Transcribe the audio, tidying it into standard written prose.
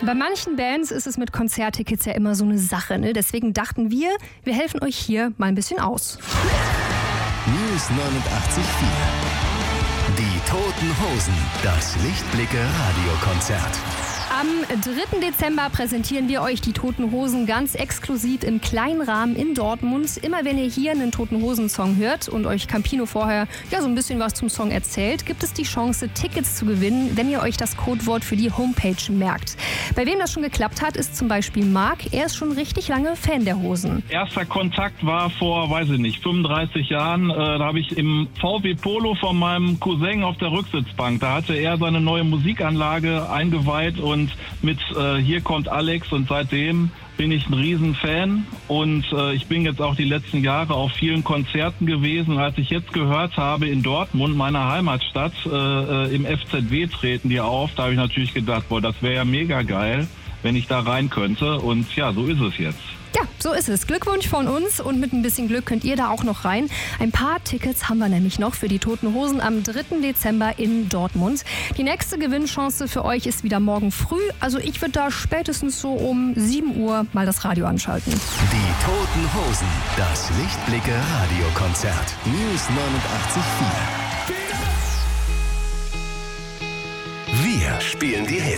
Bei manchen Bands ist es mit Konzerttickets ja immer so eine Sache, ne? Deswegen dachten wir helfen euch hier mal ein bisschen aus. News 89.4. Die Toten Hosen. Das Lichtblicke-Radiokonzert. Am 3. Dezember präsentieren wir euch die Toten Hosen ganz exklusiv im kleinen Rahmen in Dortmund. Immer wenn ihr hier einen Toten Hosen-Song hört und euch Campino vorher so ein bisschen was zum Song erzählt, gibt es die Chance, Tickets zu gewinnen, wenn ihr euch das Codewort für die Homepage merkt. Bei wem das schon geklappt hat, ist zum Beispiel Marc. Er ist schon richtig lange Fan der Hosen. Erster Kontakt war vor, 35 Jahren. Da habe ich im VW Polo von meinem Cousin auf der Rücksitzbank. Da hatte er seine neue Musikanlage eingeweiht und mit Hier kommt Alex, und seitdem bin ich ein Riesenfan und ich bin jetzt auch die letzten Jahre auf vielen Konzerten gewesen. Als ich jetzt gehört habe, in Dortmund, meiner Heimatstadt, im FZW treten die auf, da habe ich natürlich gedacht, boah, das wäre ja mega geil, wenn ich da rein könnte, und ja, so ist es jetzt. Ja, so ist es. Glückwunsch von uns, und mit ein bisschen Glück könnt ihr da auch noch rein. Ein paar Tickets haben wir nämlich noch für die Toten Hosen am 3. Dezember in Dortmund. Die nächste Gewinnchance für euch ist wieder morgen früh. Also ich würde da spätestens so um 7 Uhr mal das Radio anschalten. Die Toten Hosen. Das Lichtblicke-Radiokonzert. News 89.4. Wir spielen die Hits.